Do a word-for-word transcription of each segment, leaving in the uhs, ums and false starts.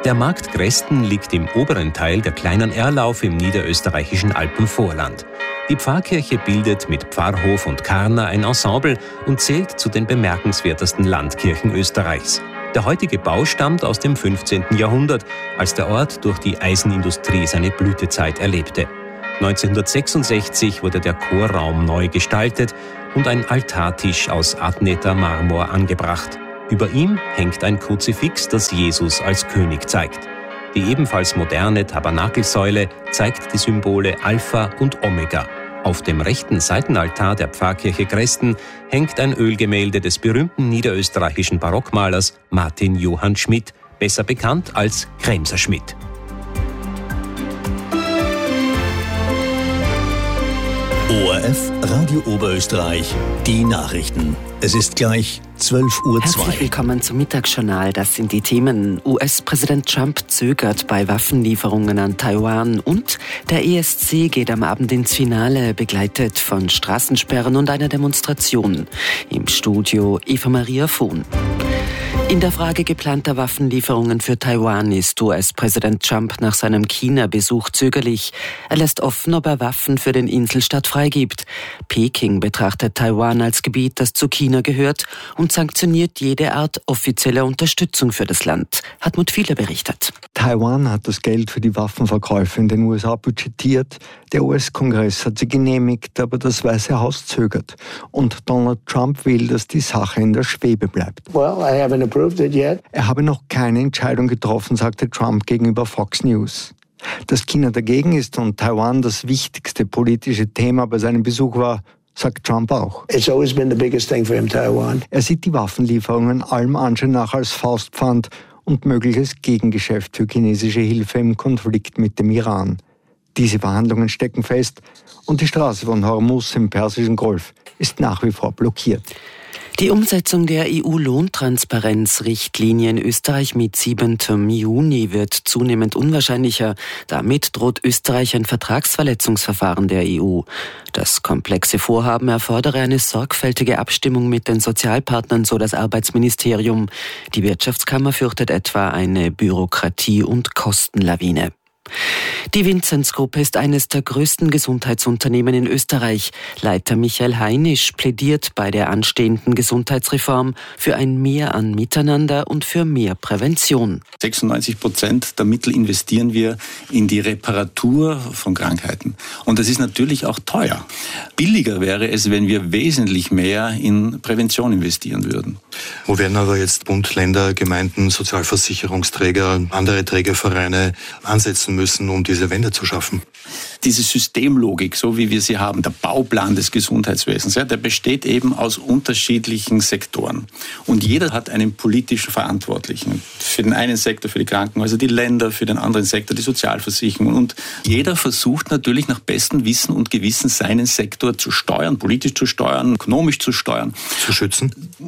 Der Markt Gresten liegt im oberen Teil der kleinen Erlauf im niederösterreichischen Alpenvorland. Die Pfarrkirche bildet mit Pfarrhof und Karner ein Ensemble und zählt zu den bemerkenswertesten Landkirchen Österreichs. Der heutige Bau stammt aus dem fünfzehnten Jahrhundert, als der Ort durch die Eisenindustrie seine Blütezeit erlebte. neunzehnhundertsechsundsechzig wurde der Chorraum neu gestaltet und ein Altartisch aus Adneter Marmor angebracht. Über ihm hängt ein Kruzifix, das Jesus als König zeigt. Die ebenfalls moderne Tabernakelsäule zeigt die Symbole Alpha und Omega. Auf dem rechten Seitenaltar der Pfarrkirche Gresten hängt ein Ölgemälde des berühmten niederösterreichischen Barockmalers Martin Johann Schmidt, besser bekannt als Kremser Schmidt. O R F Radio Oberösterreich, die Nachrichten. Es ist gleich zwölf Uhr zwei. Herzlich willkommen zum Mittagsjournal. Das sind die Themen. U S-Präsident Trump zögert bei Waffenlieferungen an Taiwan und der E S C geht am Abend ins Finale, begleitet von Straßensperren und einer Demonstration. Im Studio Eva Maria Vohn. In der Frage geplanter Waffenlieferungen für Taiwan ist U S-Präsident Trump nach seinem China-Besuch zögerlich. Er lässt offen, ob er Waffen für den Inselstaat freigibt. Peking betrachtet Taiwan als Gebiet, das zu China gehört und sanktioniert jede Art offizieller Unterstützung für das Land. Hartmut Fiedler berichtet. Taiwan hat das Geld für die Waffenverkäufe in den U S A budgetiert. Der U S-Kongress hat sie genehmigt, aber das Weiße Haus zögert. Und Donald Trump will, dass die Sache in der Schwebe bleibt. Well, I haven't approved it yet. Er habe noch keine Entscheidung getroffen, sagte Trump gegenüber Fox News. Dass China dagegen ist und Taiwan das wichtigste politische Thema bei seinem Besuch war, sagt Trump auch. It's always been the biggest thing for him, Taiwan. Er sieht die Waffenlieferungen allem Anschein nach als Faustpfand und mögliches Gegengeschäft für chinesische Hilfe im Konflikt mit dem Iran. Diese Verhandlungen stecken fest und die Straße von Hormuz im Persischen Golf ist nach wie vor blockiert. Die Umsetzung der E U-Lohntransparenzrichtlinie in Österreich mit siebenten Juni wird zunehmend unwahrscheinlicher. Damit droht Österreich ein Vertragsverletzungsverfahren der E U. Das komplexe Vorhaben erfordere eine sorgfältige Abstimmung mit den Sozialpartnern, so das Arbeitsministerium. Die Wirtschaftskammer fürchtet etwa eine Bürokratie- und Kostenlawine. Die Vinzenz-Gruppe ist eines der größten Gesundheitsunternehmen in Österreich. Leiter Michael Heinisch plädiert bei der anstehenden Gesundheitsreform für ein Mehr an Miteinander und für mehr Prävention. sechsundneunzig Prozent der Mittel investieren wir in die Reparatur von Krankheiten. Und das ist natürlich auch teuer. Billiger wäre es, wenn wir wesentlich mehr in Prävention investieren würden. Wo werden aber jetzt Bund, Länder, Gemeinden, Sozialversicherungsträger, andere Trägervereine ansetzen müssen, um diese Wende zu schaffen? Diese Systemlogik, so wie wir sie haben, der Bauplan des Gesundheitswesens, ja, der besteht eben aus unterschiedlichen Sektoren. Und jeder hat einen politischen Verantwortlichen. Für den einen Sektor, für die Krankenhäuser, die Länder, für den anderen Sektor, die Sozialversicherung. Und jeder versucht natürlich nach bestem Wissen und Gewissen seinen Sektor zu steuern, politisch zu steuern, ökonomisch zu steuern. Zu schützen?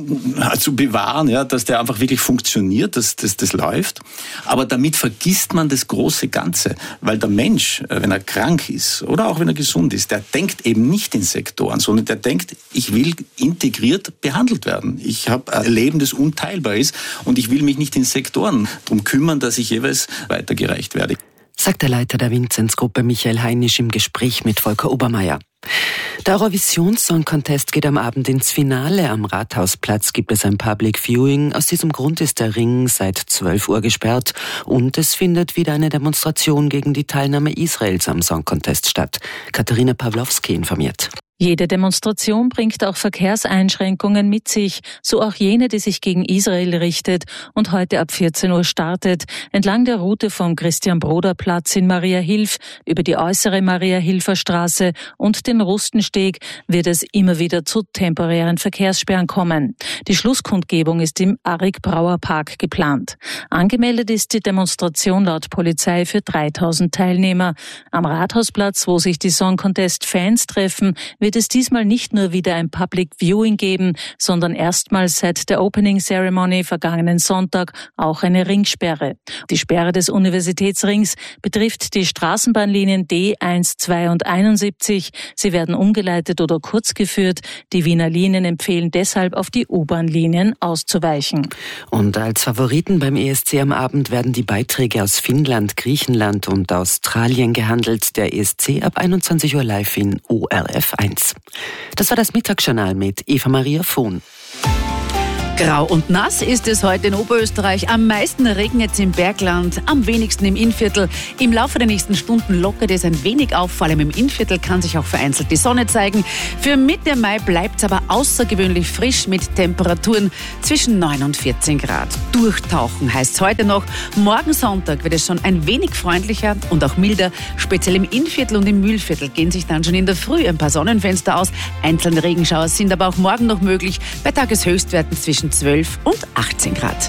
Zu bewahren, ja, dass der einfach wirklich funktioniert, dass das, das läuft. Aber damit vergisst man das große Ganze. Weil der Mensch, wenn er krank ist oder auch wenn er gesund ist, der denkt eben nicht in Sektoren, sondern der denkt, ich will integriert behandelt werden. Ich habe ein Leben, das unteilbar ist und ich will mich nicht in Sektoren darum kümmern, dass ich jeweils weitergereicht werde. Sagt der Leiter der Vinzenz-Gruppe Michael Heinisch im Gespräch mit Volker Obermeier. Der Eurovision-Song Contest geht am Abend ins Finale. Am Rathausplatz gibt es ein Public Viewing. Aus diesem Grund ist der Ring seit zwölf Uhr gesperrt und es findet wieder eine Demonstration gegen die Teilnahme Israels am Song Contest statt. Katharina Pawlowski informiert. Jede Demonstration bringt auch Verkehrseinschränkungen mit sich, so auch jene, die sich gegen Israel richtet und heute ab vierzehn Uhr startet. Entlang der Route vom Christian-Broder-Platz in Mariahilf über die äußere Mariahilfer-Straße und den Rustensteg wird es immer wieder zu temporären Verkehrssperren kommen. Die Schlusskundgebung ist im Arik-Brauer-Park geplant. Angemeldet ist die Demonstration laut Polizei für dreitausend Teilnehmer. Am Rathausplatz, wo sich die Song Contest-Fans treffen, wird es diesmal nicht nur wieder ein Public Viewing geben, sondern erstmals seit der Opening Ceremony vergangenen Sonntag auch eine Ringsperre. Die Sperre des Universitätsrings betrifft die Straßenbahnlinien D eins, zwei und einundsiebzig. Sie werden umgeleitet oder kurz geführt. Die Wiener Linien empfehlen deshalb, auf die U-Bahn-Linien auszuweichen. Und als Favoriten beim E S C am Abend werden die Beiträge aus Finnland, Griechenland und Australien gehandelt. Der E S C ab einundzwanzig Uhr live in O R F eins. Das war das Mittagsjournal mit Eva Maria Vohn. Grau und nass ist es heute in Oberösterreich. Am meisten regnet es im Bergland, am wenigsten im Innviertel. Im Laufe der nächsten Stunden lockert es ein wenig auf. Vor allem im Innviertel kann sich auch vereinzelt die Sonne zeigen. Für Mitte Mai bleibt es aber außergewöhnlich frisch mit Temperaturen zwischen neun und vierzehn Grad. Durchtauchen heißt es heute noch. Morgen Sonntag wird es schon ein wenig freundlicher und auch milder. Speziell im Innviertel und im Mühlviertel gehen sich dann schon in der Früh ein paar Sonnenfenster aus. Einzelne Regenschauer sind aber auch morgen noch möglich. Bei Tageshöchstwerten zwischen zwölf und achtzehn Grad.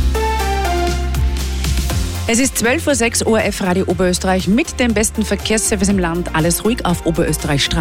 Es ist zwölf Uhr sechs, O R F Radio Oberösterreich mit dem besten Verkehrsservice im Land. Alles ruhig auf Oberösterreich Straße.